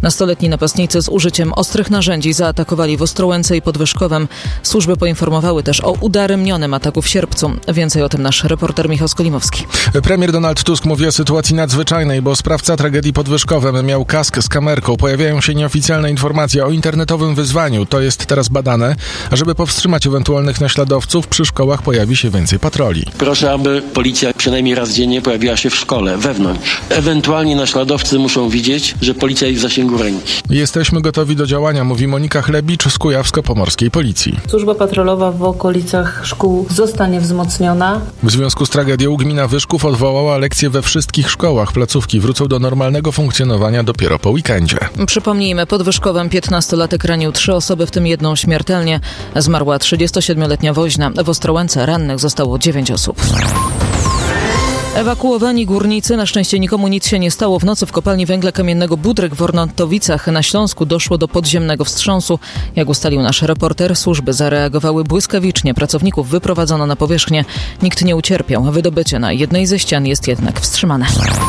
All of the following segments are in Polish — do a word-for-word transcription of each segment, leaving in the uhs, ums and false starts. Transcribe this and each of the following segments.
Nastoletni napastnicy z użyciem ostrych narzędzi zaatakowali w Ostrołęce i Podwyżkowem. Służby poinformowały też o udaremnionym ataku w Sierpcu. Więcej o tym nasz reporter Michał Skolimowski. Premier Donald Tusk mówi o sytuacji nadzwyczajnej, bo sprawca tragedii pod Wyszkowem miał kask z kamerką. Pojawiają się nieoficjalne informacje o internetowym wyzwaniu. To jest teraz badane. A żeby powstrzymać ewentualnych naśladowców, przy szkołach pojawi się więcej patroli. Proszę, aby policja przynajmniej raz dziennie pojawiła się w szkole, wewnątrz. Ewentualnie naśladowcy muszą widzieć, że policja jest w zasięgu ręki. Jesteśmy gotowi do działania, mówi Monika Chlebicz z Kujawsko-Pomorskiej Policji. Służba patrolowa w okolicach szkół zostanie wzmocniona. W związku z tragedią gmina Wyszków odwołała lekcje we wszystkich szkołach. Placówki wrócą do normalnego funkcjonowania dopiero po weekendzie. Przypomnijmy, pod Wyszkowem piętnastolatek ranił trzy osoby, w tym jedną śmiertelnie. Zmarła trzydziestosiedmioletnia woźna. W Ostrołęce rannych zostało dziewięć osób. Ewakuowani górnicy, na szczęście nikomu nic się nie stało. W nocy w kopalni węgla kamiennego Budryk w Ornatowicach na Śląsku doszło do podziemnego wstrząsu. Jak ustalił nasz reporter, służby zareagowały błyskawicznie. Pracowników wyprowadzono na powierzchnię. Nikt nie ucierpiał. Wydobycie na jednej ze ścian jest jednak wstrzymane.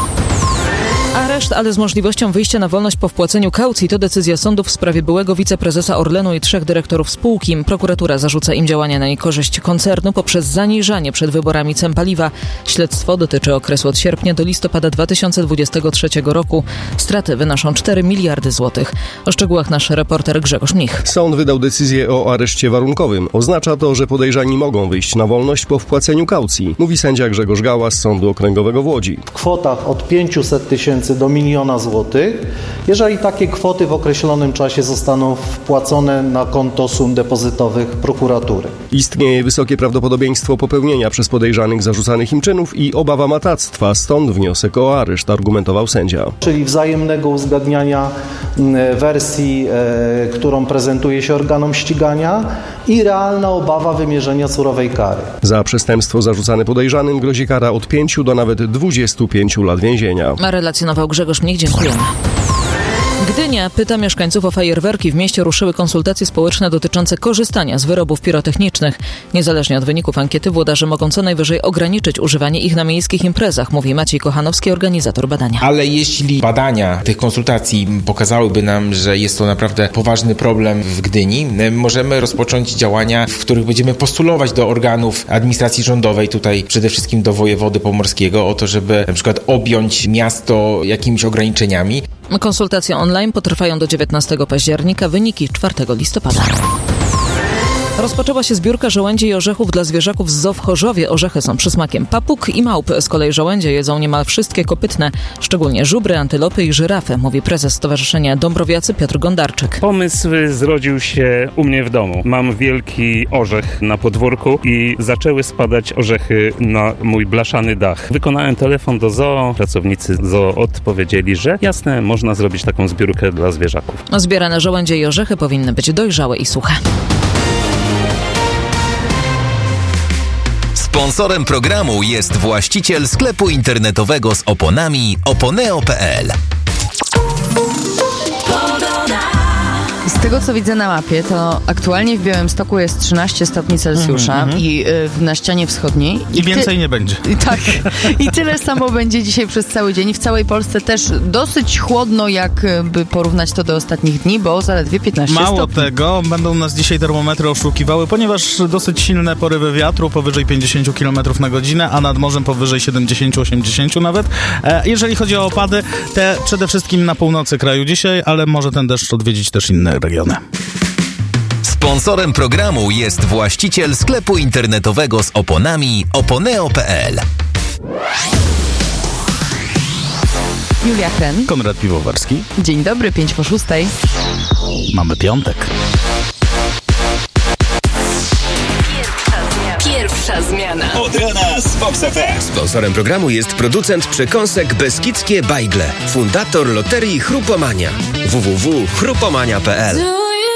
Areszt, ale z możliwością wyjścia na wolność po wpłaceniu kaucji, to decyzja sądu w sprawie byłego wiceprezesa Orlenu i trzech dyrektorów spółki. Prokuratura zarzuca im działania na niekorzyść koncernu poprzez zaniżanie przed wyborami cen paliwa. Śledztwo dotyczy okresu od sierpnia do listopada dwa tysiące dwudziestego trzeciego roku. Straty wynoszą cztery miliardy złotych. O szczegółach nasz reporter Grzegorz Mnich. Sąd wydał decyzję o areszcie warunkowym. Oznacza to, że podejrzani mogą wyjść na wolność po wpłaceniu kaucji, mówi sędzia Grzegorz Gała z Sądu Okręgowego w Łodzi. W kwotach od pięciuset tysięcy do miliona złotych, jeżeli takie kwoty w określonym czasie zostaną wpłacone na konto sum depozytowych prokuratury. Istnieje wysokie prawdopodobieństwo popełnienia przez podejrzanych zarzucanych im czynów i obawa matactwa, stąd wniosek o areszt, argumentował sędzia. Czyli wzajemnego uzgadniania wersji, e, którą prezentuje się organom ścigania i realna obawa wymierzenia surowej kary. Za przestępstwo zarzucane podejrzanym grozi kara od pięciu do nawet dwudziestu pięciu lat więzienia. Relacjonował Grzegorz Mnich. Dziękujemy. Gdynia pyta mieszkańców o fajerwerki. W mieście ruszyły konsultacje społeczne dotyczące korzystania z wyrobów pirotechnicznych. Niezależnie od wyników ankiety włodarze mogą co najwyżej ograniczyć używanie ich na miejskich imprezach, mówi Maciej Kochanowski, organizator badania. Ale jeśli badania tych konsultacji pokazałyby nam, że jest to naprawdę poważny problem w Gdyni, możemy rozpocząć działania, w których będziemy postulować do organów administracji rządowej, tutaj przede wszystkim do wojewody pomorskiego, o to, żeby na przykład objąć miasto jakimiś ograniczeniami. Konsultacje online potrwają do dziewiętnastego października, wyniki czwartego listopada. Rozpoczęła się zbiórka żołędzi i orzechów dla zwierzaków z zoo w Chorzowie. Orzechy są przysmakiem papug i małp. Z kolei żołędzie jedzą niemal wszystkie kopytne, szczególnie żubry, antylopy i żyrafy, mówi prezes Stowarzyszenia Dąbrowiacy Piotr Gondarczyk. Pomysł zrodził się u mnie w domu. Mam wielki orzech na podwórku i zaczęły spadać orzechy na mój blaszany dach. Wykonałem telefon do zoo. Pracownicy zoo odpowiedzieli, że jasne, można zrobić taką zbiórkę dla zwierzaków. Zbierane żołędzie i orzechy powinny być dojrzałe i suche. Sponsorem programu jest właściciel sklepu internetowego z oponami oponeo kropka pe el. Z tego, co widzę na mapie, to aktualnie w Białymstoku jest trzynaście stopni Celsjusza mm-hmm. i y, na ścianie wschodniej. I, I więcej ty... nie będzie. I tak. I tyle samo będzie dzisiaj przez cały dzień. I w całej Polsce też dosyć chłodno, jakby porównać to do ostatnich dni, bo zaledwie piętnaście Mało stopni. Mało tego, będą nas dzisiaj termometry oszukiwały, ponieważ dosyć silne porywy wiatru, powyżej pięćdziesiąt kilometrów na godzinę, a nad morzem powyżej siedemdziesiąt osiemdziesiąt nawet. E, jeżeli chodzi o opady, te przede wszystkim na północy kraju dzisiaj, ale może ten deszcz odwiedzić też inne regiony. Sponsorem programu jest właściciel sklepu internetowego z oponami oponeo kropka pe el. Julia Chen. Konrad Piwowarski. Dzień dobry, pięć po szóstej. Mamy piątek. Pierwsza zmiana. Od rana z Fox F M. Sponsorem programu jest producent przekąsek Beskidzkie Bajgle. Fundator loterii Chrupomania. w w w kropka chrupomania kropka pe el.